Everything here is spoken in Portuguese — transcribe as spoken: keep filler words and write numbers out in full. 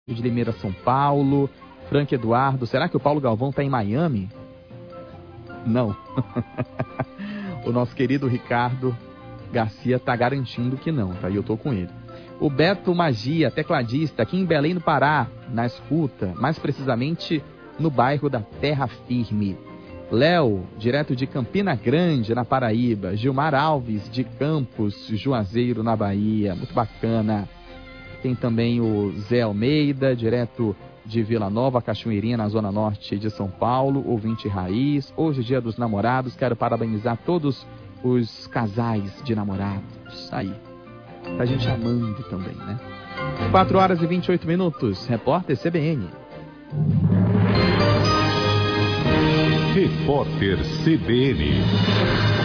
de Limeira, São Paulo. Frank Eduardo, será que o Paulo Galvão está em Miami? Não. O nosso querido Ricardo Garcia está garantindo que não, tá? E eu tô com ele. O Beto Magia, tecladista, aqui em Belém do Pará, na escuta, mais precisamente no bairro da Terra Firme. Léo, direto de Campina Grande, na Paraíba. Gilmar Alves, de Campos, Juazeiro, na Bahia. Muito bacana. Tem também o Zé Almeida, direto de Vila Nova, Cachoeirinha, na Zona Norte de São Paulo. Ouvinte raiz. Hoje é dia dos namorados. Quero parabenizar todos os casais de namorados. Aí. Pra gente amando também, né? quatro horas e vinte e oito minutos. Repórter C B N. Repórter C B N.